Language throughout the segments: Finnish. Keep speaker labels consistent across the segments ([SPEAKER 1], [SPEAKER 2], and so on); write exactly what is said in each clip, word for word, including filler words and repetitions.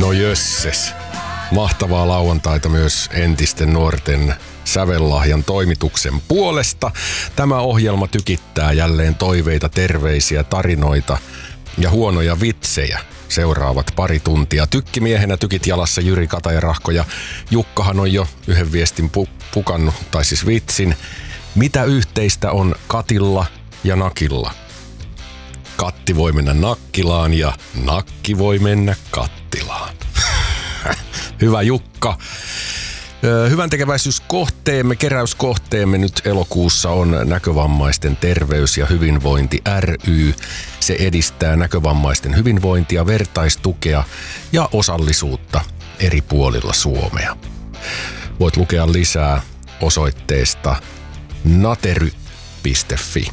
[SPEAKER 1] No jösses. Mahtavaa lauantaita myös entisten nuorten sävellahjan toimituksen puolesta. Tämä ohjelma tykittää jälleen toiveita, terveisiä, tarinoita ja huonoja vitsejä. Seuraavat pari tuntia. Tykkimiehenä tykit jalassa Jyri Katajarahko ja Jukkahan on jo yhden viestin pu- pukannut, tai siis vitsin. Mitä yhteistä on Katilla ja Nakilla? Katti voi mennä Nakkilaan ja Nakki voi mennä Kattilaan. Hyvä Jukka. Hyvän tekeväisyyskohteemme, keräyskohteemme nyt elokuussa on Näkövammaisten terveys- ja hyvinvointi ry. Se edistää näkövammaisten hyvinvointia, vertaistukea ja osallisuutta eri puolilla Suomea. Voit lukea lisää osoitteesta natery piste fi.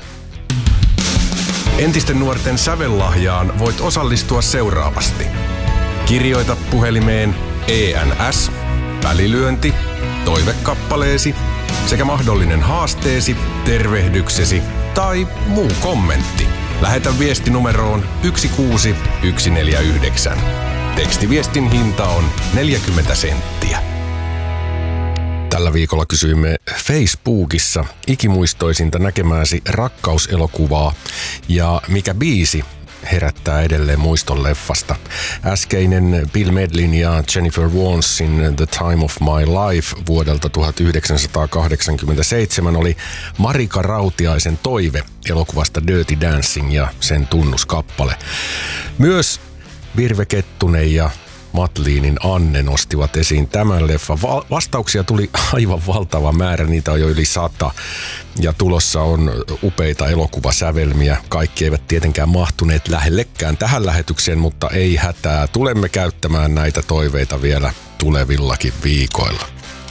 [SPEAKER 1] Entisten nuorten sävellahjaan voit osallistua seuraavasti. Kirjoita puhelimeen E N S, välilyönti, toivekappaleesi sekä mahdollinen haasteesi, tervehdyksesi tai muu kommentti. Lähetä viesti numeroon yksi kuusi yksi neljä yhdeksän. Tekstiviestin hinta on neljäkymmentä senttiä. Tällä viikolla kysyimme Facebookissa ikimuistoisinta näkemääsi rakkauselokuvaa ja mikä biisi herättää edelleen muiston leffasta. Äskeinen Bill Medleyn ja Jennifer Warnesin The Time of My Life vuodelta tuhatyhdeksänsataakahdeksankymmentäseitsemän oli Marika Rautiaisen toive elokuvasta Dirty Dancing ja sen tunnuskappale. Myös Virve Kettunen ja Matliinin Anne nostivat esiin tämän leffan. Va- vastauksia tuli aivan valtava määrä, niitä on jo yli sata. Ja tulossa on upeita elokuvasävelmiä. Kaikki eivät tietenkään mahtuneet lähellekään tähän lähetykseen, mutta ei hätää. Tulemme käyttämään näitä toiveita vielä tulevillakin viikoilla.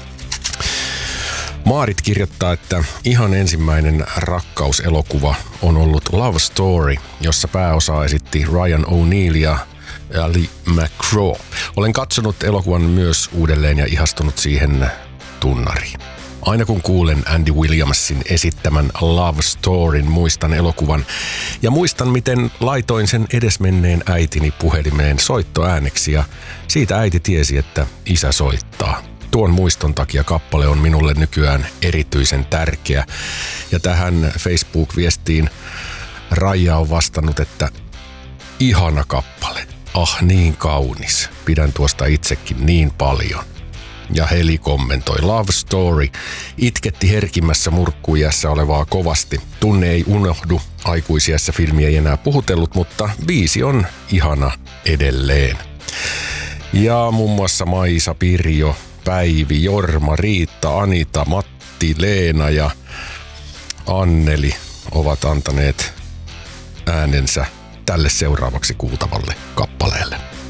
[SPEAKER 1] Maarit kirjoittaa, että ihan ensimmäinen rakkauselokuva on ollut Love Story, jossa pääosa esitti Ryan O'Neal ja Ali McGraw. Olen katsonut elokuvan myös uudelleen ja ihastunut siihen tunnariin. Aina kun kuulen Andy Williamsin esittämän Love Storyn, muistan elokuvan ja muistan, miten laitoin sen edesmenneen äitini puhelimeen soittoääneksi ja siitä äiti tiesi, että isä soittaa. Tuon muiston takia kappale on minulle nykyään erityisen tärkeä ja tähän Facebook-viestiin Raija on vastannut, että ihana kappale. Ah, niin kaunis. Pidän tuosta itsekin niin paljon. Ja Heli kommentoi Love Story. Itketti herkimmässä murkkuiässä olevaa kovasti. Tunne ei unohdu. Aikuisiässä filmi ei enää puhutellut, mutta biisi on ihana edelleen. Ja muun muassa Maisa, Pirjo, Päivi, Jorma, Riitta, Anita, Matti, Leena ja Anneli ovat antaneet äänensä tälle seuraavaksi kuultavalle kappaleelle.